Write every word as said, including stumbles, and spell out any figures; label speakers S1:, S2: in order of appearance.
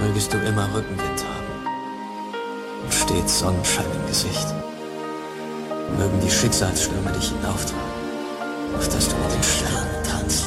S1: Mögest du immer Rückenwind haben und stets Sonnenschein im Gesicht. Mögen die Schicksalsstürme dich hinauftragen, auf dass du mit den Sternen